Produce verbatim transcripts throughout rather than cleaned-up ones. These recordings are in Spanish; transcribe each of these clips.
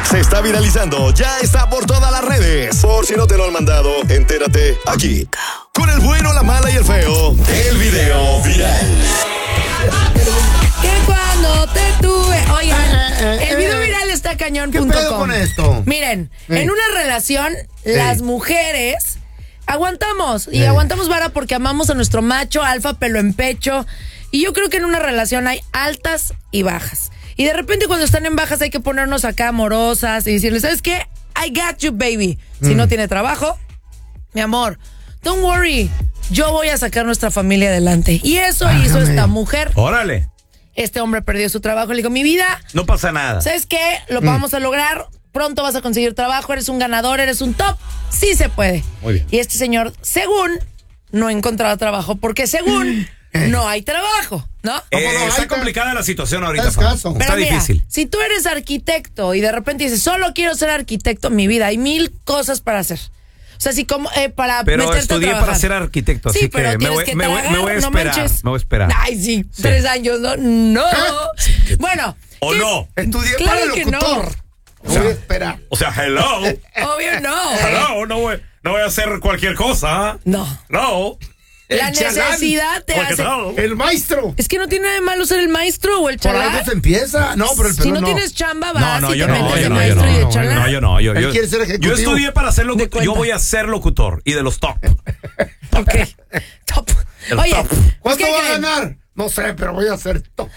se está viralizando, ya está por todas las redes. Por si no te lo han mandado, entérate aquí. Con el bueno, la mala y el feo, el video viral. Que cuando te tuve... Oigan, el video viral está cañón punto com. ¿Qué pedo con esto? Miren, Ey. en una relación, Ey. las mujeres aguantamos. Y Ey. aguantamos vara porque amamos a nuestro macho alfa, pelo en pecho. Y yo creo que en una relación hay altas y bajas. Y de repente cuando están en bajas hay que ponernos acá amorosas y decirle, ¿sabes qué? I got you, baby. Si Mm. no tiene trabajo, mi amor, don't worry. Yo voy a sacar nuestra familia adelante. Y eso Ájame. hizo esta mujer. Órale. Este hombre perdió su trabajo. Le dijo, mi vida, No pasa nada. ¿sabes qué? Lo vamos a lograr. Pronto vas a conseguir trabajo. Eres un ganador, eres un top. Sí se puede. Muy bien. Y este señor, según, no encontraba trabajo porque según no hay trabajo, ¿no? Eh, ¿Cómo no? está Ahí complicada la situación ahorita. Es Fab. caso. Está Pero mira, difícil. si tú eres arquitecto y de repente dices, solo quiero ser arquitecto en mi vida, hay mil cosas para hacer. O sea, si como eh, para Pero meterte a estudié trabajar. para ser arquitecto, Sí, así pero que me tienes voy, que me voy- me tragar, voy a no esperar. manches. Me voy a esperar. Ay, sí, tres años, ¿no? No. Bueno. ¿O ¿qué- no? Estudié Claro para que no. locutor. No voy a esperar. O sea, hello. Obvio no. Hello, no voy, no voy a hacer cualquier cosa. No. No. La El chalán. necesidad te Porque hace... no. El maestro. Es que no tiene nada de malo ser el maestro o el Por chalán. algo se empieza. No, pero el Si pelón no, no. tienes chamba, vas No, no, y yo te no, metes yo de no, yo maestro no, y de no, chalán. No, yo no. Yo, Él yo, quiere ser ejecutivo. yo estudié para ser De locutor. cuenta. Yo voy a ser locutor y de los top. Ok. Top. El Oye, top. ¿Cuánto ¿qué va a creen? ganar? No sé, pero voy a hacer top.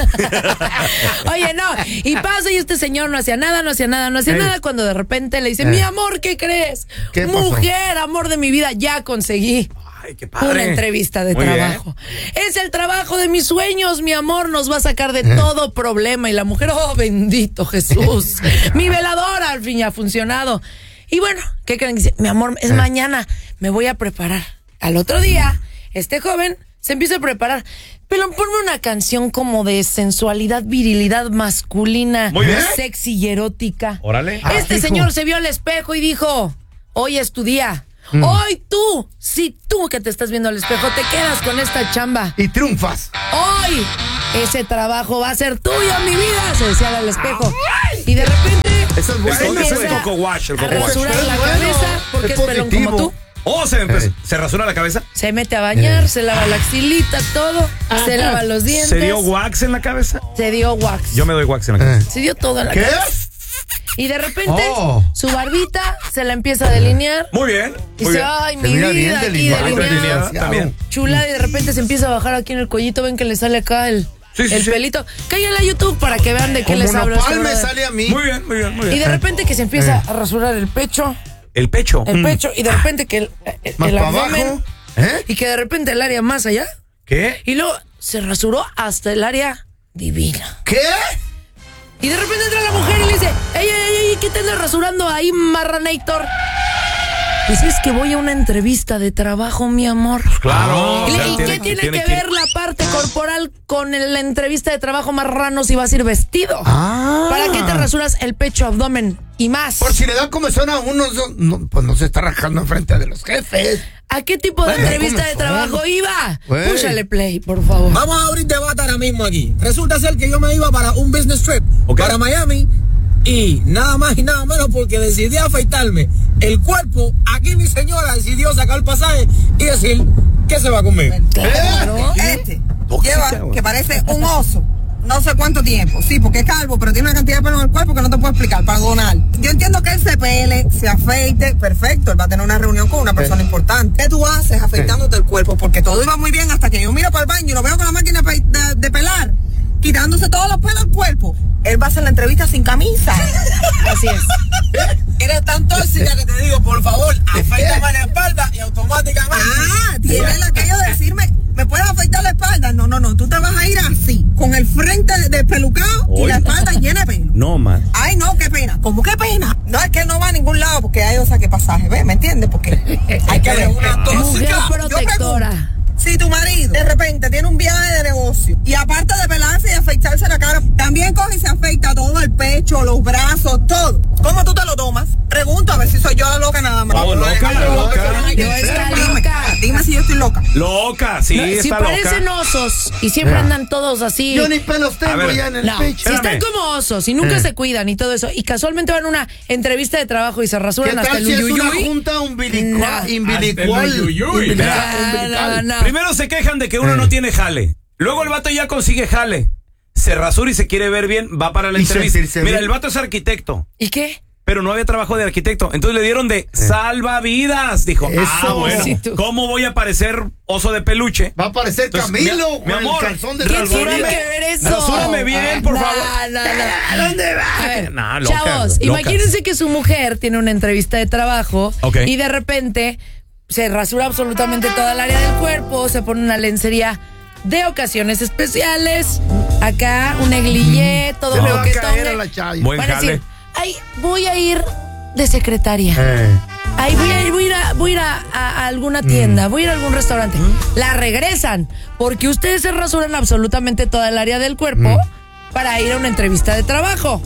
Oye, no. Y pasa y este señor no hacía nada, no hacía nada, no hacía Ey. nada. Cuando de repente le dice, Eh. mi amor, ¿qué crees? ¿Qué pasó? Mujer, amor de mi vida, ya conseguí. Ay, qué padre. Una entrevista de Muy bien. trabajo. Es el trabajo de mis sueños, mi amor, nos va a sacar de todo problema. Y la mujer, oh, bendito Jesús. Mi veladora al fin ya ha funcionado. Y bueno, ¿qué creen? Dice, mi amor, es mañana, me voy a preparar. Al otro día, este joven se empieza a preparar. Pero ponme una canción como de sensualidad, virilidad masculina, Muy bien. sexy y erótica. Órale. Ah, Este fijo. señor se vio al espejo y dijo, hoy es tu día. Hoy tú, si tú que te estás viendo al espejo, te quedas con esta chamba. Y triunfas. Hoy ese trabajo va a ser tuyo, mi vida, se decía al espejo. Y de repente Eso es bueno. se Eso es empieza el coco wash, el a coco wash. rasurar Eso es la bueno. cabeza, porque Es es, pelón como positivo. tú. Oh, se, empe- Eh. se rasura la cabeza. Se mete a bañar, se lava la axilita, todo, se lava los dientes. ¿Se dio wax en la cabeza? Se dio wax. Yo me doy wax en la Eh. cabeza. Se dio todo en la ¿Qué? cabeza. Y de repente Oh. su barbita se la empieza a delinear. Muy bien. Y Muy se bien. ay, Se mi mira vida, bien aquí delineado, delineada. delineada. También. Chula, y de repente se empieza a bajar aquí en el cuellito. Ven que le sale acá el, Sí, sí, el sí. pelito. Cállale a YouTube para que vean de qué Como les hablo. nopal este me brother. sale a mí. Muy bien, muy bien, muy Y bien. de repente que se empieza Eh. a rasurar el pecho, El pecho. el Mm. pecho, y de repente que el, el, Más el para abdomen, abajo. ¿Eh? y que de repente el área más allá, ¿Qué? y luego se rasuró hasta el área divina. ¿Qué? Y de repente entra la mujer y le dice, ey, ey, ey, ¿qué te andas rasurando ahí, marranator? Pues es que voy a una entrevista de trabajo, mi amor. Claro. ¿Y, o sea, le- y qué tiene, que, ver la parte corporal con el- la entrevista de trabajo marrano si vas a ir vestido? Ah. ¿Para qué te rasuras el pecho, abdomen y más? Por si le da comezón a uno, no, no, pues no se está rajando enfrente de los jefes. ¿A qué tipo de Bueno, entrevista de comezón. trabajo iba? Güey. Púchale play, por favor. Vamos a abrir debate ahora mismo aquí. Resulta ser que yo me iba para un business trip Ok. para Miami y nada más y nada menos porque decidí afeitarme el cuerpo. Aquí mi señora decidió sacar el pasaje y decir que se va conmigo. Claro. Este Tóxica, lleva güey. que parece un oso. No sé cuánto tiempo. Sí, porque es calvo, pero tiene una cantidad de pelo en el cuerpo que no te puedo explicar para donar. Yo entiendo que él se pele, se afeite, perfecto. Él va a tener una reunión con una persona importante. ¿Qué tú haces afeitándote el cuerpo? Porque todo iba muy bien hasta que yo miro para el baño y lo veo con la máquina de, de- de pelar, quitándose todos los pelos del cuerpo. Él va a hacer la entrevista sin camisa. Así es. Eres tan tóxica que te digo, por favor, afeítame la espalda y automáticamente. Ah, tiene el aquello de decirme, ¿me puedes afeitar la espalda? No, no, no, tú te vas a ir así, con el frente despelucado y la Oye. espalda llena de pelo. No, man. Ay, no, qué pena. ¿Cómo qué pena? No, es que él no va a ningún lado porque hay o sea, que pasaje, ¿ves? ¿Me entiendes? Porque hay que ver una Mujer tóxica. Yo protectora. pregunto, si tu marido de repente tiene un viaje de negocio y aparte de pelarse y afeitarse la cara, también coge y se afeita todo el pecho, los brazos, todo. ¿Cómo tú te lo tomas? Pregunto a ver si soy yo la loca nada más. Oh, loca, la loca. No está Dime, loca. dime si yo estoy loca. Loca, sí, No, está si loca. parecen osos y siempre Ya. andan todos así. Yo ni pelos tengo A ver. ya en el No, pecho. si están Espérame. como osos y nunca Eh. se cuidan y todo eso, y casualmente van a una entrevista de trabajo y se ¿Qué rasuran hasta tal el si es una uyuyuy. junta umbilicual? No. umbilicual, Hasta el uyuyuy. umbilical, No, umbilical? no, no. Primero se quejan de que uno Eh. no tiene jale. Luego el vato ya consigue jale. Se rasura y se quiere ver bien, va para la Y entrevista. sentirse Mira, bien. el vato es arquitecto, ¿Y qué? pero no había trabajo de arquitecto. Entonces le dieron de salvavidas. Dijo, ah, Eso. bueno, Sí, tú. ¿cómo voy a parecer oso de peluche? Va a parecer Entonces, Camilo mi- mi con amor, el calzón de ¿Qué rasúrame. tiene que ver eso? Rasúrame bien, por No, favor. no, no. ¿A dónde va? A ver, No, locas, chavos, locas. imagínense que su mujer tiene una entrevista de trabajo Ok. y de repente se rasura absolutamente toda el área del cuerpo, se pone una lencería de ocasiones especiales, acá un negligé, todo Se le lo va a que caer tome. a la chaya. Buen Van a jale. decir, ay, voy a ir de secretaria. Eh. Ay, voy a ir, voy a ir, a, voy a, ir a, a- a alguna tienda, voy a ir a algún restaurante. La regresan, porque ustedes se rasuran absolutamente toda el área del cuerpo para ir a una entrevista de trabajo.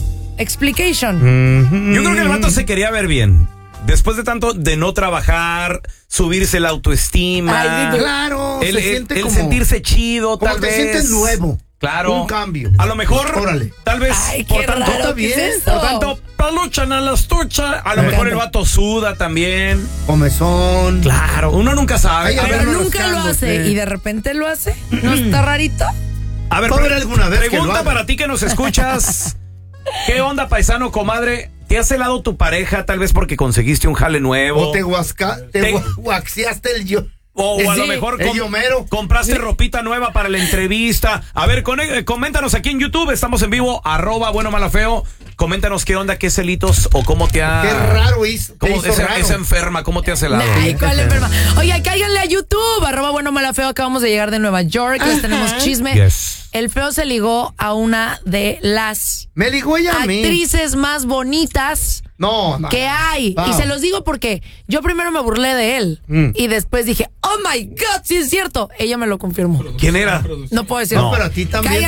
Explication. Yo creo que el vato se quería ver bien. Después de tanto de no trabajar, subirse la autoestima. Ay, di- Claro, el, se el- siente el como... sentirse chido, como tal te vez. sientes nuevo. Claro. Un cambio. A lo mejor, Órale. tal vez, Ay, por qué tanto, raro, está ¿qué es bien, esto? por tanto, peluchan a la estucha. A lo Me mejor el encanta. vato suda también. Comezón. Claro, uno nunca sabe. Ay, A a Pero ver, verlo nunca lo rascándose. hace y de repente lo hace. ¿No está rarito? a ver, Va a haber pre- alguna vez que pregunta lo haga. para ti que nos escuchas. ¿Qué onda, paisano, comadre? ¿Te has helado tu pareja tal vez porque conseguiste un jale nuevo? O te, huasca, te, Te- gua- guaxiaste el yo. O, o a lo Sí, mejor el com- Yomero. compraste ropita nueva para la entrevista. A ver, con- eh, coméntanos aquí en YouTube, estamos en vivo, arroba bueno mala feo. Coméntanos qué onda, qué celitos o cómo te ha... Qué raro hizo. te ¿Cómo hizo esa, raro. esa enferma, cómo te has helado? Ay, ¿cuál enferma? Oye, cáiganle a YouTube, arroba bueno mala feo. Acabamos de llegar de Nueva York, les tenemos chisme. Yes. El feo se ligó a una de las Me ligó ella a mí. actrices más bonitas No, no. que hay. Wow. Y se los digo porque yo primero me burlé de él Mm. y después dije, oh my God, sí es cierto. Ella me lo confirmó. ¿Quién era? No puedo decir. No, pero a ti también.